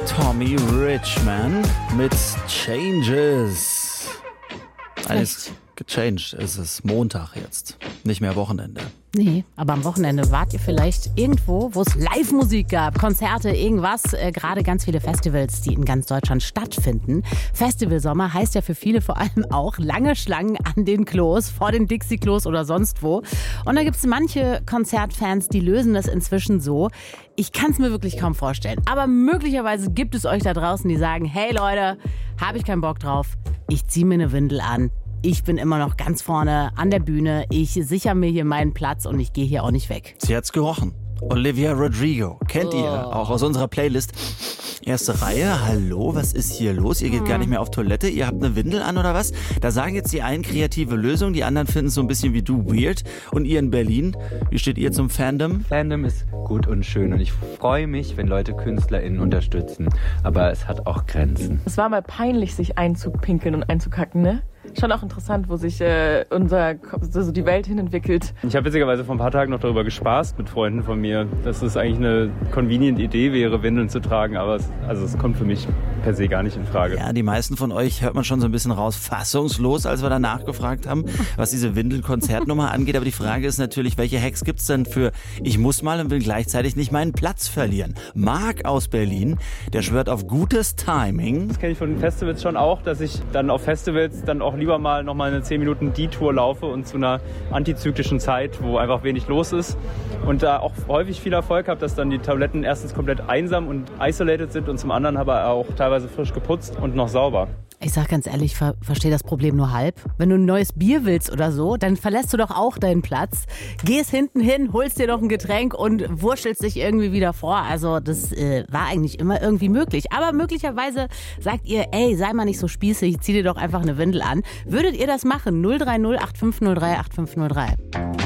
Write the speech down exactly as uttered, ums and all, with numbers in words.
Tommy Richman mit Changes. Alles gechanged. Es ist Montag jetzt, nicht mehr Wochenende. Nee, aber am Wochenende wart ihr vielleicht irgendwo, wo es Live-Musik gab, Konzerte, irgendwas. Äh, gerade ganz viele Festivals, die in ganz Deutschland stattfinden. Festivalsommer heißt ja für viele vor allem auch lange Schlangen an den Klos, vor den Dixie-Klos oder sonst wo. Und da gibt es manche Konzertfans, die lösen das inzwischen so. Ich kann es mir wirklich kaum vorstellen. Aber möglicherweise gibt es euch da draußen, die sagen, hey Leute, habe ich keinen Bock drauf, ich ziehe mir eine Windel an. Ich bin immer noch ganz vorne an der Bühne. Ich sichere mir hier meinen Platz und ich gehe hier auch nicht weg. Sie hat's gerochen. Olivia Rodrigo. Kennt Oh. ihr, auch aus unserer Playlist. Erste Reihe, hallo, was ist hier los? Ihr geht hm. gar nicht mehr auf Toilette, ihr habt eine Windel an oder was? Da sagen jetzt die einen kreative Lösung, die anderen finden es so ein bisschen wie du weird. Und ihr in Berlin, wie steht ihr zum Fandom? Fandom ist gut und schön und ich freue mich, wenn Leute KünstlerInnen unterstützen. Aber es hat auch Grenzen. Es war mal peinlich, sich einzupinkeln und einzukacken, ne? Schon auch interessant, wo sich äh, unser, also die Welt hin entwickelt. Ich habe witzigerweise vor ein paar Tagen noch darüber gespaßt mit Freunden von mir, dass es eigentlich eine convenient Idee wäre, Windeln zu tragen, aber es, also es kommt für mich per se gar nicht in Frage. Ja, die meisten von euch hört man schon so ein bisschen raus, fassungslos, als wir da nachgefragt haben, was diese Windelkonzertnummer angeht. Aber die Frage ist natürlich, welche Hacks gibt's denn für ich muss mal und will gleichzeitig nicht meinen Platz verlieren? Marc aus Berlin, der schwört auf gutes Timing. Das kenne ich von den Festivals schon auch, dass ich dann auf Festivals dann auch lieber mal noch mal eine zehn Minuten Detour laufe und zu einer antizyklischen Zeit, wo einfach wenig los ist und da auch häufig viel Erfolg habe, dass dann die Toiletten erstens komplett einsam und isolated sind und zum anderen aber auch teilweise frisch geputzt und noch sauber. Ich sag ganz ehrlich, ich ver- verstehe das Problem nur halb. Wenn du ein neues Bier willst oder so, dann verlässt du doch auch deinen Platz, gehst hinten hin, holst dir noch ein Getränk und wurschelst dich irgendwie wieder vor. Also das äh, war eigentlich immer irgendwie möglich. Aber möglicherweise sagt ihr, ey, sei mal nicht so spießig, zieh dir doch einfach eine Windel an. Würdet ihr das machen? null drei null acht fünf null drei acht fünf null drei.